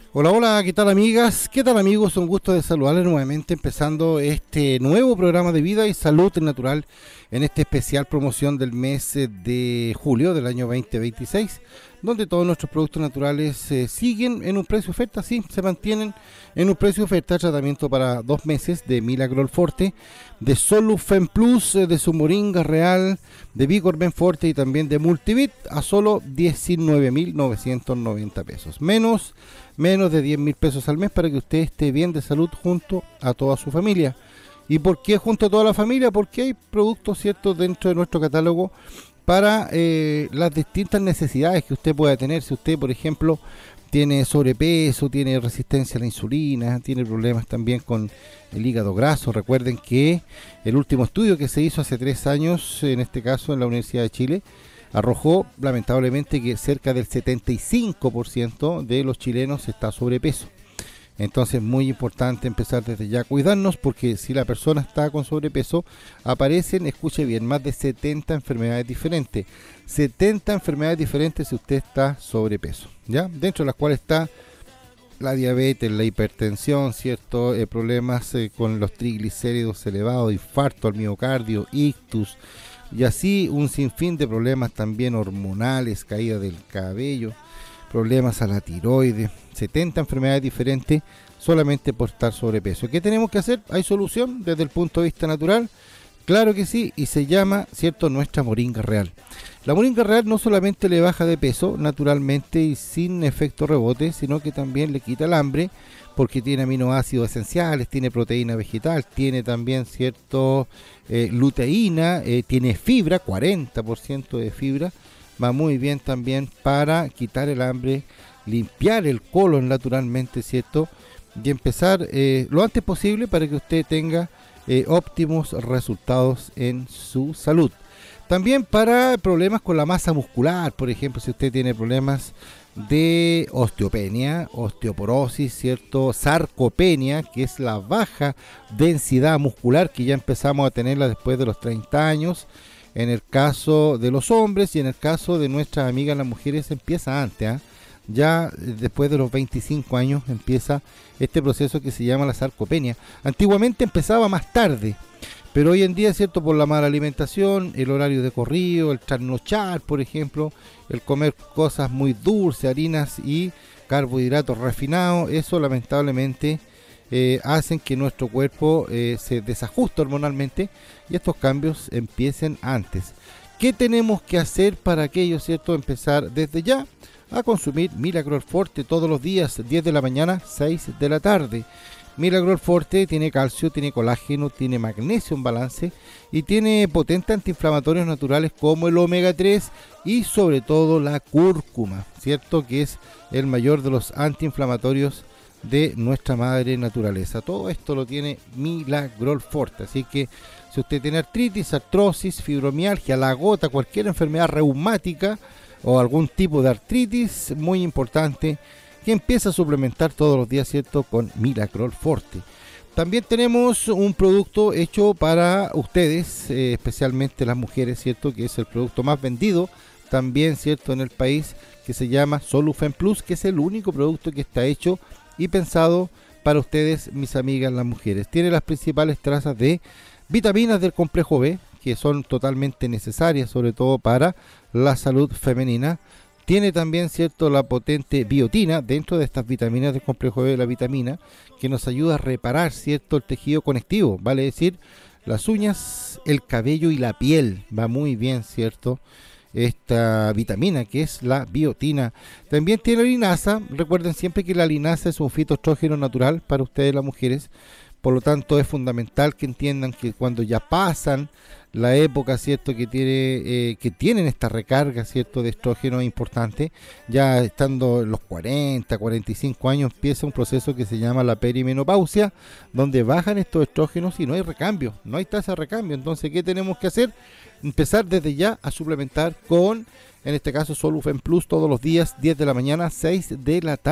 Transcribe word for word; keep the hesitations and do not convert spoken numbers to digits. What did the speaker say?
Hola, hola, ¿qué tal amigas? ¿Qué tal amigos? Un gusto de saludarles nuevamente empezando este nuevo programa de vida y salud natural en esta especial promoción del mes eh, de julio del año veinte veintiséis, donde todos nuestros productos naturales eh, siguen en un precio oferta, sí, se mantienen en un precio oferta, tratamiento para dos meses de Milagrol Forte, de Solufen Plus, eh, de su Moringa Real, de Vigor Ben Forte y también de Multivit a solo diecinueve mil novecientos noventa pesos, menos menos de diez mil pesos al mes para que usted esté bien de salud junto a toda su familia. ¿Y por qué junto a toda la familia? Porque hay productos ciertos dentro de nuestro catálogo para eh, las distintas necesidades que usted pueda tener. Si usted, por ejemplo, tiene sobrepeso, tiene resistencia a la insulina, tiene problemas también con el hígado graso. Recuerden que el último estudio que se hizo hace tres años, en este caso en la Universidad de Chile, arrojó lamentablemente que cerca del setenta y cinco por ciento de los chilenos está sobrepeso. Entonces muy importante empezar desde ya a cuidarnos, porque si la persona está con sobrepeso, aparecen, escuche bien, más de setenta enfermedades diferentes. setenta enfermedades diferentes si usted está sobrepeso, ¿ya? Dentro de las cuales está la diabetes, la hipertensión, ¿cierto? Eh, problemas eh, con los triglicéridos elevados, infarto al miocardio, ictus, y así un sinfín de problemas también hormonales, caída del cabello, problemas a la tiroides, setenta enfermedades diferentes solamente por estar sobrepeso. ¿Qué tenemos que hacer? ¿Hay solución desde el punto de vista natural? Claro que sí, y se llama, ¿cierto?, nuestra Moringa Real. La Moringa Real no solamente le baja de peso naturalmente y sin efecto rebote, sino que también le quita el hambre, porque tiene aminoácidos esenciales, tiene proteína vegetal, tiene también cierto eh, luteína, eh, tiene fibra, cuarenta por ciento de fibra, va muy bien también para quitar el hambre, limpiar el colon naturalmente, ¿cierto? Y empezar eh, lo antes posible para que usted tenga eh, óptimos resultados en su salud. También para problemas con la masa muscular, por ejemplo, si usted tiene problemas de osteopenia, osteoporosis, ¿cierto? Sarcopenia, que es la baja densidad muscular que ya empezamos a tenerla después de los treinta años, en el caso de los hombres, y en el caso de nuestras amigas las mujeres empieza antes, ¿eh? Ya después de los veinticinco años empieza este proceso que se llama la sarcopenia. Antiguamente empezaba más tarde, pero hoy en día, cierto, por la mala alimentación, el horario de corrido, el trasnochar, por ejemplo, el comer cosas muy dulces, harinas y carbohidratos refinados, eso lamentablemente eh, hacen que nuestro cuerpo eh, se desajuste hormonalmente y estos cambios empiecen antes. ¿Qué tenemos que hacer para aquello, cierto? Empezar desde ya a consumir Milagrol Forte todos los días, diez de la mañana, seis de la tarde. Milagrol Forte tiene calcio, tiene colágeno, tiene magnesio en balance y tiene potentes antiinflamatorios naturales como el omega tres y sobre todo la cúrcuma, ¿cierto? Que es el mayor de los antiinflamatorios de nuestra madre naturaleza. Todo esto lo tiene Milagrol Forte, así que si usted tiene artritis, artrosis, fibromialgia, la gota, cualquier enfermedad reumática o algún tipo de artritis, muy importante que empieza a suplementar todos los días, ¿cierto?, con Milagrol Forte. También tenemos un producto hecho para ustedes, eh, especialmente las mujeres, ¿cierto?, que es el producto más vendido también, ¿cierto?, en el país, que se llama Solufen Plus, que es el único producto que está hecho y pensado para ustedes, mis amigas las mujeres. Tiene las principales trazas de vitaminas del complejo B, que son totalmente necesarias, sobre todo para la salud femenina. Tiene también, cierto, la potente biotina dentro de estas vitaminas del complejo B, la vitamina, que nos ayuda a reparar, cierto, el tejido conectivo, vale decir, las uñas, el cabello y la piel. Va muy bien, cierto, esta vitamina que es la biotina. También tiene linaza. Recuerden siempre que la linaza es un fitoestrógeno natural para ustedes las mujeres. Por lo tanto es fundamental que entiendan que cuando ya pasan la época, ¿cierto?, que tiene eh, que tienen esta recarga, ¿cierto?, de estrógeno importante, ya estando en los cuarenta, cuarenta y cinco años empieza un proceso que se llama la perimenopausia, donde bajan estos estrógenos y no hay recambio, no hay tasa de recambio. Entonces, ¿qué tenemos que hacer? Empezar desde ya a suplementar con, en este caso, Solufen Plus todos los días, diez de la mañana, seis de la tarde.